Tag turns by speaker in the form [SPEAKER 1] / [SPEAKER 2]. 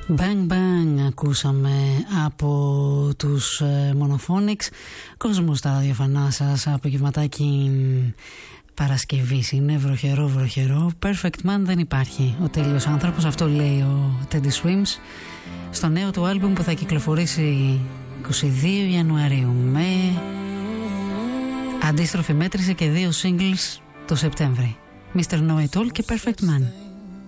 [SPEAKER 1] Bang Bang ακούσαμε από τους Monophonics. Κόσμο στα ραδιοφωνά σας, απογευματάκι Παρασκευής είναι, βροχερό. Perfect Man δεν υπάρχει, ο τέλειος άνθρωπος, αυτό λέει ο Teddy Swims στο νέο του άλμπουμ που θα κυκλοφορήσει 22 Ιανουαρίου με αντίστροφη μέτρηση και 2 singles το Σεπτέμβρη, Mr. Know It All και Perfect Man.